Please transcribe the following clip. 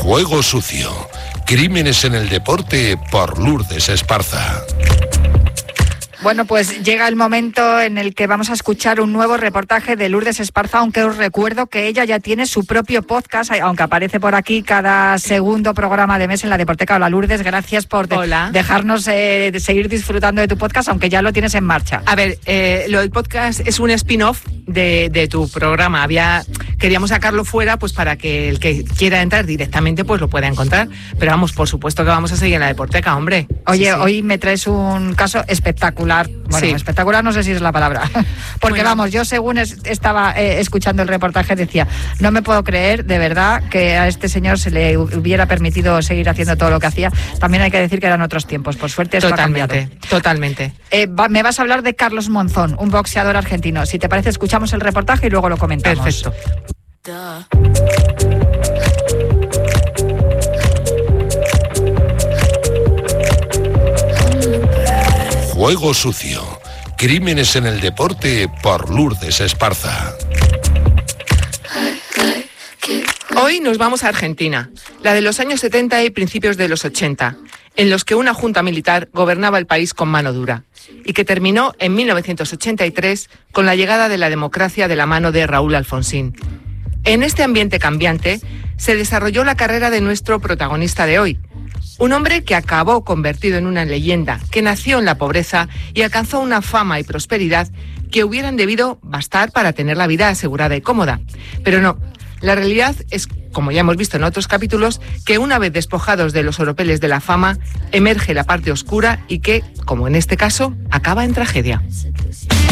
Fuego Sucio. Crímenes en el deporte por Lourdes Esparza. Bueno, pues llega el momento en el que vamos a escuchar un nuevo reportaje de Lourdes Esparza, aunque os recuerdo que ella ya tiene su propio podcast, aunque aparece por aquí cada segundo programa de mes en la Deporteca. Hola, Lourdes, gracias por dejarnos seguir disfrutando de tu podcast, aunque ya lo tienes en marcha. A ver, lo del podcast es un spin-off de tu programa. Queríamos sacarlo fuera pues para que el que quiera entrar directamente pues lo pueda encontrar, pero vamos, por supuesto que vamos a seguir en la Deporteca, hombre. Oye, sí. Hoy me traes un caso espectacular. Bueno, sí. Espectacular no sé si es la palabra, porque vamos, yo según estaba escuchando el reportaje decía, no me puedo creer de verdad que a este señor se le hubiera permitido seguir haciendo todo lo que hacía. También hay que decir que eran otros tiempos, por suerte esto ha cambiado. Totalmente. Me vas a hablar de Carlos Monzón, un boxeador argentino. Si te parece, escuchamos el reportaje y luego lo comentamos. Perfecto. Fuego Sucio. Crímenes en el deporte por Lourdes Esparza. Hoy nos vamos a Argentina, la de los años 70 y principios de los 80, en los que una junta militar gobernaba el país con mano dura, y que terminó en 1983 con la llegada de la democracia de la mano de Raúl Alfonsín. En este ambiente cambiante se desarrolló la carrera de nuestro protagonista de hoy, un hombre que acabó convertido en una leyenda, que nació en la pobreza y alcanzó una fama y prosperidad que hubieran debido bastar para tener la vida asegurada y cómoda. Pero no, la realidad es, como ya hemos visto en otros capítulos, que una vez despojados de los oropeles de la fama, emerge la parte oscura y que, como en este caso, acaba en tragedia.